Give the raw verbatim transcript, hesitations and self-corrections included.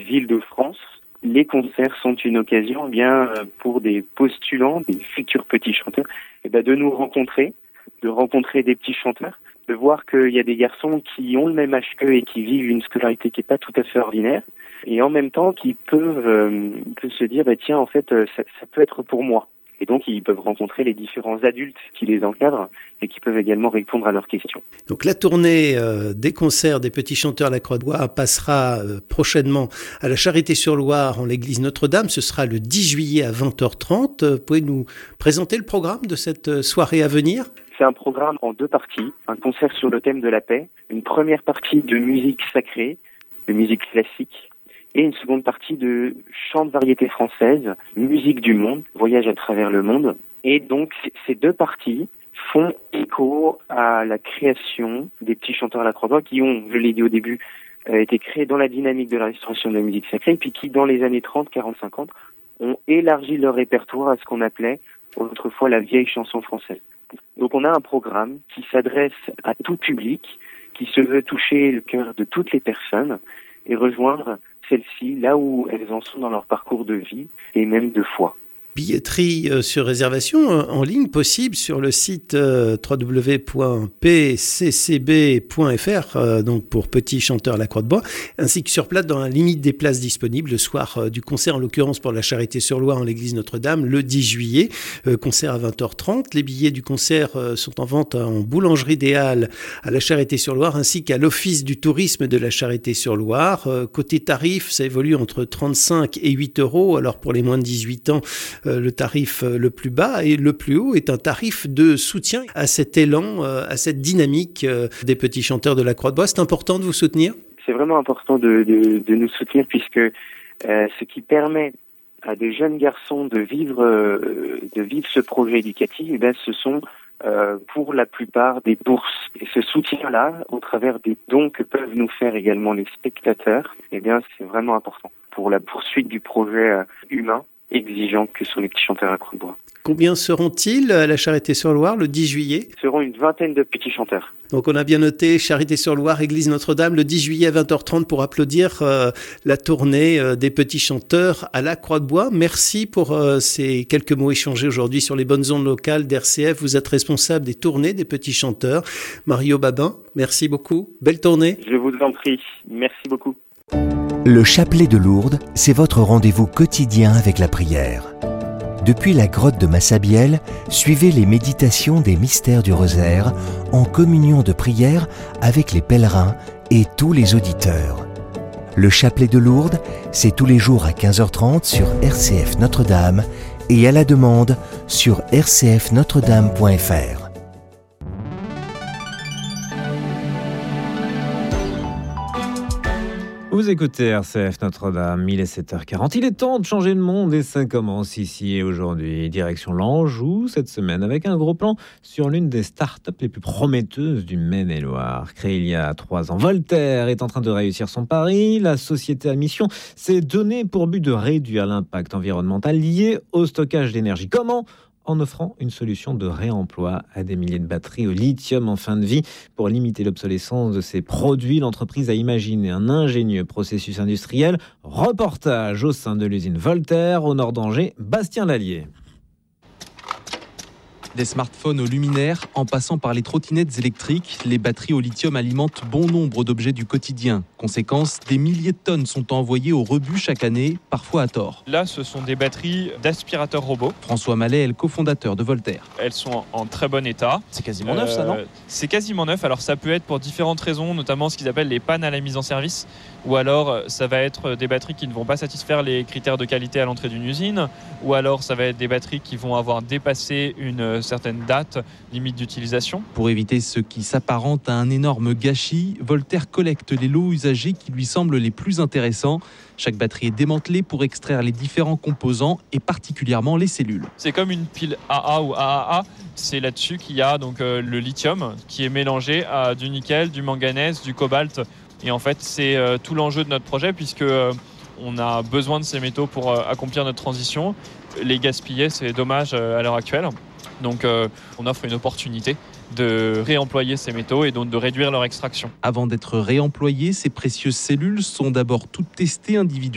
villes de France. Les concerts sont une occasion eh bien pour des postulants, des futurs petits chanteurs, eh bien, de nous rencontrer, de rencontrer des petits chanteurs, de voir qu'il y a des garçons qui ont le même âge qu'eux et qui vivent une scolarité qui n'est pas tout à fait ordinaire, et en même temps qui peuvent, euh, peuvent se dire bah, tiens en fait ça, ça peut être pour moi. Et donc, ils peuvent rencontrer les différents adultes qui les encadrent et qui peuvent également répondre à leurs questions. Donc, la tournée euh, des concerts des petits chanteurs à la Croix-de-Bois passera euh, prochainement à la Charité-sur-Loire en l'église Notre-Dame. Ce sera le dix juillet à vingt heures trente. Euh, pouvez nous présenter le programme de cette soirée à venir ? C'est un programme en deux parties. Un concert sur le thème de la paix. Une première partie de musique sacrée, de musique classique. Et une seconde partie de chants de variété française, musique du monde, voyage à travers le monde. Et donc, ces deux parties font écho à la création des petits chanteurs à la Croix-de-Bois qui ont, je l'ai dit au début, euh, été créés dans la dynamique de la restauration de la musique sacrée, et puis qui, dans les années trente, quarante, cinquante, ont élargi leur répertoire à ce qu'on appelait autrefois la vieille chanson française. Donc, on a un programme qui s'adresse à tout public, qui se veut toucher le cœur de toutes les personnes et rejoindre celles-ci là où elles en sont dans leur parcours de vie et même de foi. Billetterie euh, sur réservation euh, en ligne possible sur le site euh, w w w point p c c b point f r, euh, donc pour Petits Chanteurs à la Croix-de-Bois, ainsi que sur place dans la limite des places disponibles le soir euh, du concert, en l'occurrence pour la Charité-sur-Loire en l'église Notre-Dame, le dix juillet, euh, concert à vingt heures trente. Les billets du concert euh, sont en vente en boulangerie des Halles à la Charité-sur-Loire ainsi qu'à l'Office du tourisme de la Charité-sur-Loire. Euh, côté tarif, ça évolue entre trente-cinq et huit euros. Alors pour les moins de dix-huit ans, le tarif le plus bas, et le plus haut est un tarif de soutien à cet élan, à cette dynamique des petits chanteurs de la Croix-de-Bois. C'est important de vous soutenir ? C'est vraiment important de, de, de nous soutenir puisque euh, ce qui permet à des jeunes garçons de vivre, euh, de vivre ce projet éducatif, eh bien, ce sont euh, pour la plupart des bourses. Et ce soutien-là, au travers des dons que peuvent nous faire également les spectateurs, eh bien, c'est vraiment important pour la poursuite du projet euh, humain exigeants que sont les petits chanteurs à Croix-de-Bois. Combien seront-ils à la Charité-sur-Loire le dix juillet ? Ce seront une vingtaine de petits chanteurs. Donc on a bien noté Charité-sur-Loire, église Notre-Dame, le dix juillet à vingt heures trente pour applaudir euh, la tournée euh, des petits chanteurs à la Croix-de-Bois. Merci pour euh, ces quelques mots échangés aujourd'hui sur les bonnes ondes locales d'R C F. Vous êtes responsable des tournées des petits chanteurs. Mario Babin, merci beaucoup. Belle tournée. Je vous en prie. Merci beaucoup. Le chapelet de Lourdes, c'est votre rendez-vous quotidien avec la prière. Depuis la grotte de Massabielle, suivez les méditations des mystères du rosaire en communion de prière avec les pèlerins et tous les auditeurs. Le chapelet de Lourdes, c'est tous les jours à quinze heures trente sur R C F Notre-Dame et à la demande sur r c f notre dame point f r. Vous écoutez R C F Notre-Dame, il est sept heures quarante. Il est temps de changer de monde et ça commence ici et aujourd'hui. Direction l'Anjou cette semaine avec un gros plan sur l'une des startups les plus prometteuses du Maine-et-Loire. Créée il y a trois ans, Voltaire est en train de réussir son pari. La société à mission s'est donnée pour but de réduire l'impact environnemental lié au stockage d'énergie. Comment ? En offrant une solution de réemploi à des milliers de batteries au lithium en fin de vie. Pour limiter l'obsolescence de ces produits, l'entreprise a imaginé un ingénieux processus industriel. Reportage au sein de l'usine Voltaire, au nord d'Angers, Bastien Lallier. Des smartphones aux luminaires, en passant par les trottinettes électriques, les batteries au lithium alimentent bon nombre d'objets du quotidien. Conséquence, des milliers de tonnes sont envoyées au rebut chaque année, parfois à tort. Là, ce sont des batteries d'aspirateurs robots. François Mallet est le cofondateur de Voltaire. Elles sont en très bon état. C'est quasiment neuf, euh, ça, non ? C'est quasiment neuf. Alors, ça peut être pour différentes raisons, notamment ce qu'ils appellent les pannes à la mise en service. Ou alors, ça va être des batteries qui ne vont pas satisfaire les critères de qualité à l'entrée d'une usine. Ou alors, ça va être des batteries qui vont avoir dépassé une certaine date limite d'utilisation. Pour éviter ce qui s'apparente à un énorme gâchis, Voltaire collecte les lots usagés qui lui semblent les plus intéressants. Chaque batterie est démantelée pour extraire les différents composants et particulièrement les cellules. C'est comme une pile A A ou A A A. C'est là-dessus qu'il y a donc euh, le lithium qui est mélangé à du nickel, du manganèse, du cobalt. Et en fait, c'est euh, tout l'enjeu de notre projet puisque euh, on a besoin de ces métaux pour euh, accomplir notre transition. Les gaspiller, c'est dommage euh, à l'heure actuelle. Donc euh, on offre une opportunité de réemployer ces métaux et donc de réduire leur extraction. Avant d'être réemployées, ces précieuses cellules sont d'abord toutes testées individuellement